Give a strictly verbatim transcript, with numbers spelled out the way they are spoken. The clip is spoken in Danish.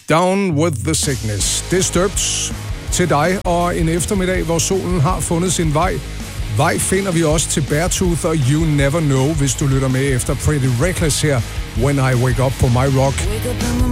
Down with the Sickness. Disturbed til dig, og en eftermiddag, hvor solen har fundet sin vej. Vej finder vi også til Beartooth og You Never Know, hvis du lytter med efter Pretty Reckless her, When I Wake Up på My Rock.